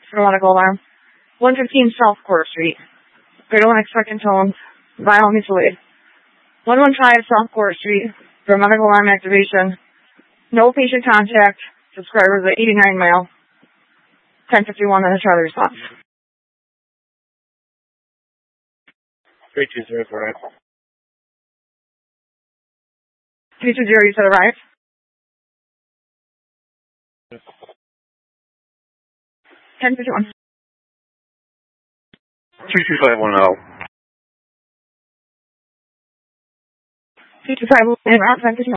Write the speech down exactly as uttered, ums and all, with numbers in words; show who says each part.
Speaker 1: for medical alarm. one fifteen South Court Street. Greater one expectant tone. Violent mutual aid. one fifteen South Court Street for medical alarm activation. No patient contact. Subscribers at eighty-nine mile. ten fifty-one on the Charlie response.
Speaker 2: three two zero for arrival.
Speaker 1: three two zero, you said arrive?
Speaker 2: Yes.
Speaker 1: ten fifty-one.
Speaker 2: three two five one zero.
Speaker 1: three two five, and route ten fifty-one.